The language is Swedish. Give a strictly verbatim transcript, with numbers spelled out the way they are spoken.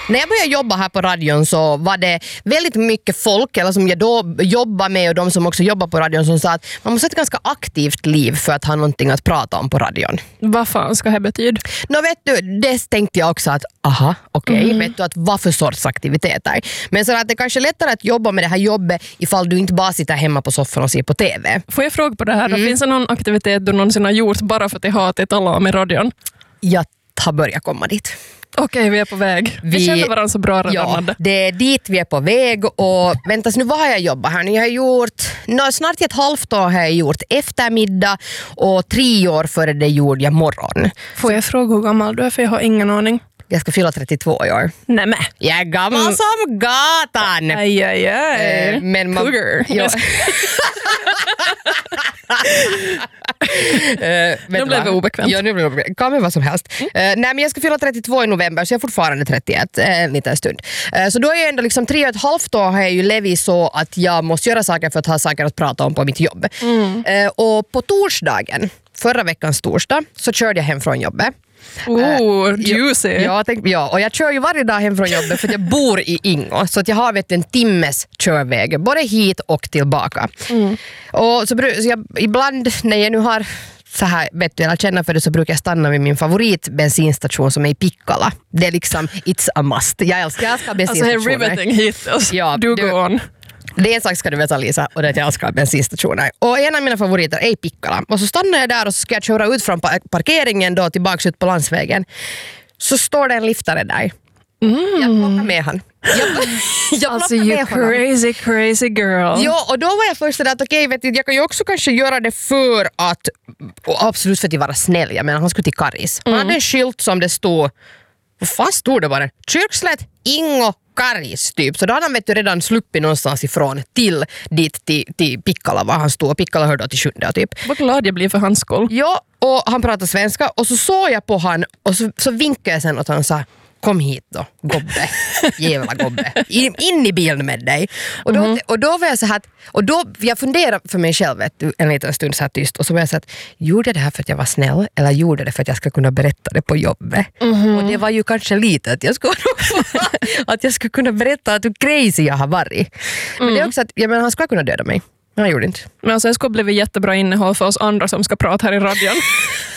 När jag började jobba här på radion så var det väldigt mycket folk eller som jag då jobbar med och de som också jobbar på radion som sa att man måste ha ett ganska aktivt liv för att ha någonting att prata om på radion. Vad fan ska det betyda? Nå vet du, det tänkte jag också att aha, okej, okay, mm. vet du att vad för sorts aktiviteter. Men så att det kanske är lättare att jobba med det här jobbet ifall du inte bara sitter hemma på soffan och ser på T V. Får jag fråga på det här? Mm. Finns det någon aktivitet du någonsin har gjort bara för att jag har att tala om i radion? Jag har börjat komma dit. Okej, okay, vi är på väg. Vi, vi känner varandra så bra redan. Ja, det är dit vi är på väg. Och väntas nu, vad har jag jobbat här? Jag har gjort, no, snart ett halvt år har jag gjort eftermiddag och tre år före det gjorde jag morgon. Får jag fråga hur gammal du är, för jag har ingen aning. Jag ska fylla trettiotvå i år. Nämen. Jag är gammal mm. som gatan. Aj, aj, aj. Eh, men man, Cougar. Ja. uh, nu blev det obekvämt. Ja, nu blev det obekvämt. Kan med vad som helst. Mm. Uh, nej, men jag ska fylla trettiotvå i november så jag är fortfarande trettioett en liten stund. Uh, så då är jag ändå liksom tre och ett halvt år har jag ju levt så att jag måste göra saker för att ha saker att prata om på mitt jobb. Mm. Uh, och på torsdagen, förra veckans torsdag, så körde jag hem från jobbet. Oh, juicy. Ja, jag tänkte, ja, och jag kör ju varje dag hem från jobbet för att jag bor i Ingo. Så att jag har vet, en timmes körväg, både hit och tillbaka. Mm. Och så, så jag, ibland när jag nu har så här, vet du, jag känner för det så brukar jag stanna vid min favoritbensinstation som är i Pikkala. Det är liksom, it's a must. Jag älskar, jag älskar bensinstationer. Alltså, riveting hittills. Ja, du går on. Det är en sak ska du veta, Lisa, och det är att jag älskar bensinstationer. Och en av mina favoriter är Pikkala. Och så stannar jag där och så ska jag köra ut från parkeringen då tillbaka ut på landsvägen. Så står det en liftare där. Mm. Jag plockar med han. Jag, jag alltså you crazy, crazy girl. Ja, och då var jag först att okej, vet du, jag kan ju också kanske göra det för att, absolut för att vara snäll. Jag menar, han skulle till Karis. Han mm. hade en skylt som det stod, vad fan stod det bara? Kyrkslätt, Ingo, Karis typ. Så då hade han vet du, redan sluppit någonstans ifrån till dit till, till Pikkala var han stod. Pikkala hörde till sjunde typ. Vad glad jag blir för hans skull. Ja, och han pratade svenska och så såg jag på han och så, så vinkade jag sen åt han och sa kom hit då, gobbe. Jävla gobbe. In, in i bilen med dig. Och då, mm-hmm. och då var jag så här, och då, jag funderade för mig själv vet du, en liten stund så här tyst och så var jag så att gjorde jag det här för att jag var snäll eller gjorde det för att jag ska kunna berätta det på jobbet? Mm-hmm. Och det var ju kanske lite att jag skulle att jag skulle kunna berätta att hur crazy jag har varit. Men mm. det är också att, jag menar, han skulle kunna döda mig. Han gjorde inte. Men alltså, det skulle bli jättebra innehåll för oss andra som ska prata här i radion.